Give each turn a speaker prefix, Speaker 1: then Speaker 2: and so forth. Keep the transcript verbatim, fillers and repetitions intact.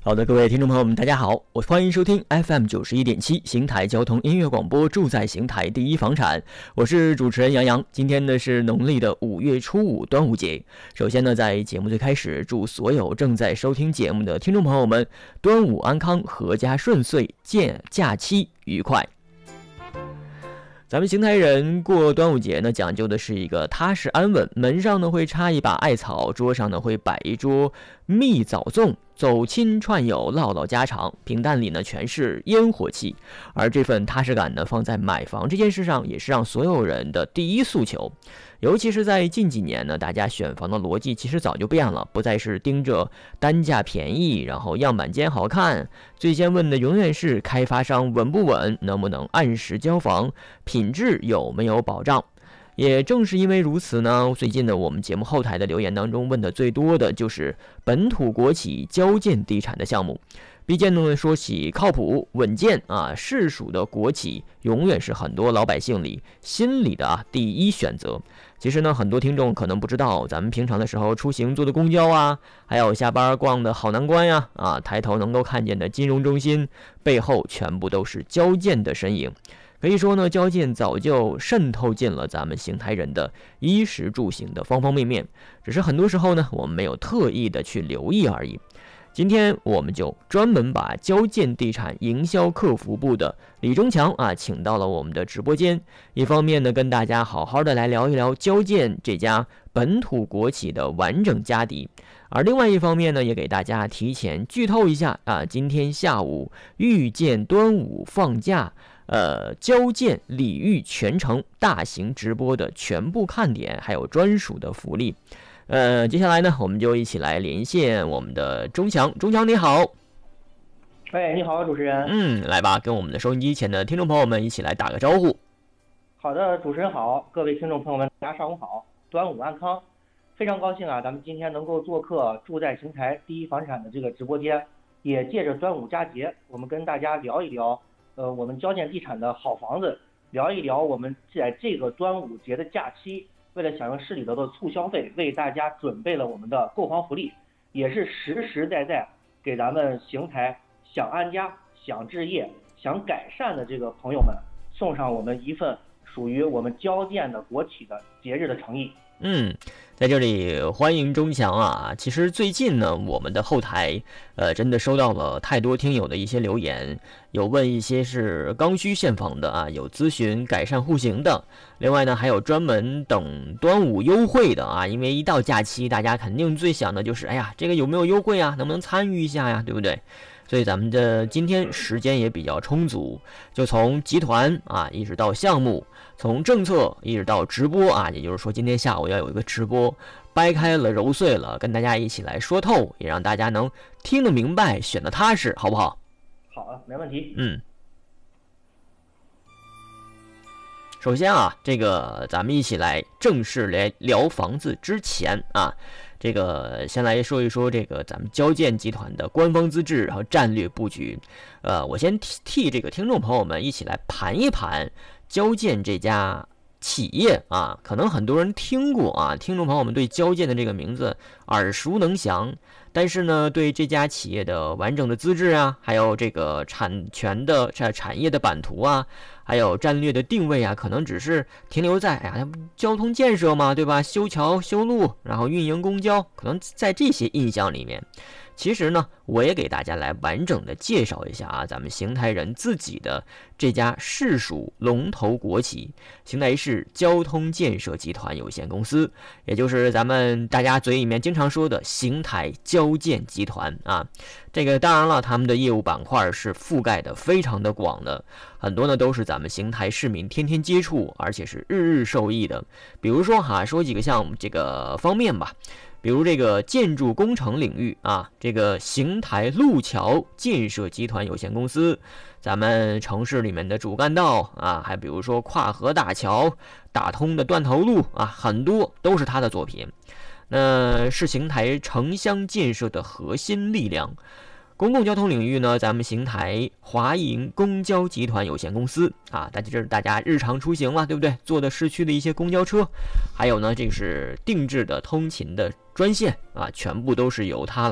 Speaker 1: 好的，各位听众朋友们，大家好，我欢迎收听 F M 九十一点七邢台交通音乐广播，住在邢台第一房产，我是主持人杨洋。今天呢是农历的五月初五，端午节。首先呢，在节目最开始，祝所有正在收听节目的听众朋友们端午安康，阖家顺遂，见假期愉快。咱们邢台人过端午节呢，讲究的是一个踏实安稳，门上呢会插一把艾草，桌上呢会摆一桌蜜枣粽，走亲串友，唠唠家常，平淡里呢全是烟火气。而这份踏实感呢，放在买房这件事上，也是让所有人的第一诉求。尤其是在近几年呢，大家选房的逻辑其实早就变了，不再是盯着单价便宜，然后样板间好看，最先问的永远是开发商稳不稳，能不能按时交房，品质有没有保障。也正是因为如此呢，最近呢，我们节目后台的留言当中问的最多的就是本土国企交建地产的项目。毕竟呢，说起靠谱稳健啊，市属的国企永远是很多老百姓里心里的啊第一选择。其实呢，很多听众可能不知道，咱们平常的时候出行坐的公交啊，还有下班逛的好南关呀，啊，抬头能够看见的金融中心，背后全部都是交建的身影。可以说呢，交建早就渗透进了咱们邢台人的衣食住行的方方面面，只是很多时候呢，我们没有特意的去留意而已。今天我们就专门把交建地产营销客服部的李忠强啊请到了我们的直播间，一方面呢跟大家好好的来聊一聊交建这家本土国企的完整家底，而另外一方面呢也给大家提前剧透一下啊，今天下午预见端午放假，呃，交建礼遇全程大型直播的全部看点，还有专属的福利。呃，接下来呢，我们就一起来连线我们的钟强。钟强你好。
Speaker 2: 哎，你好，主持人。
Speaker 1: 嗯，来吧，跟我们的收音机前的听众朋友们一起来打个招呼。
Speaker 2: 好的，主持人好，各位听众朋友们，大家上午好，端午安康。非常高兴啊，咱们今天能够做客住在邢台第一房产的这个直播间，也借着端午佳节，我们跟大家聊一聊，呃，我们交建地产的好房子，聊一聊我们在这个端午节的假期，为了响应市里头的促消费，为大家准备了我们的购房福利，也是实实在在给咱们邢台想安家、想置业、想改善的这个朋友们送上我们一份属于我们交建的国企的节日的诚意。
Speaker 1: 嗯，在这里欢迎钟强啊！其实最近呢，我们的后台呃真的收到了太多听友的一些留言，有问一些是刚需现房的啊，有咨询改善户型的，另外呢还有专门等端午优惠的啊，因为一到假期，大家肯定最想的就是，哎呀，这个有没有优惠啊？能不能参与一下呀？对不对？所以咱们的今天时间也比较充足，就从集团啊一直到项目，从政策一直到直播啊，也就是说今天下午要有一个直播，掰开了揉碎了，跟大家一起来说透，也让大家能听得明白，选得踏实，好不好？
Speaker 2: 好啊，没问题。
Speaker 1: 嗯。首先啊，这个咱们一起来正式来聊房子之前啊。这个先来说一说这个咱们交建集团的官方资质和战略布局。呃，我先替替这个听众朋友们一起来盘一盘交建这家企业啊，可能很多人听过啊，听众朋友们对交建的这个名字耳熟能详，但是呢，对这家企业的完整的资质啊，还有这个产权的产产业的版图啊，还有战略的定位啊，可能只是停留在哎呀交通建设嘛，对吧？修桥修路，然后运营公交，可能在这些印象里面。其实呢，我也给大家来完整的介绍一下啊，咱们邢台人自己的这家市属龙头国企——邢台市交通建设集团有限公司，也就是咱们大家嘴里面经常说的邢台交建集团啊。这个当然了，他们的业务板块是覆盖的非常的广的，很多呢都是咱们邢台市民天天接触，而且是日日受益的。比如说哈，说几个项目这个方面吧。比如这个建筑工程领域啊，这个邢台路桥建设集团有限公司，咱们城市里面的主干道啊，还比如说跨河大桥、打通的断头路啊，很多都是他的作品。那是邢台城乡建设的核心力量。公共交通领域呢，咱们邢台华营公交集团有限公司啊，大家这是大家日常出行嘛，对不对？坐的市区的一些公交车，还有呢，这是定制的通勤的专线啊，全部都是由它